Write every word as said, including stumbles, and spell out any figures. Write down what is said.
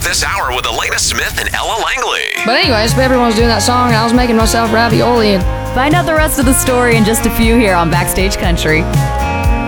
this hour with Elena Smith and Ella Langley. But anyways, everyone was doing that song, and I was making myself ravioli. And Find out the rest of the story in just a few here on Backstage Country.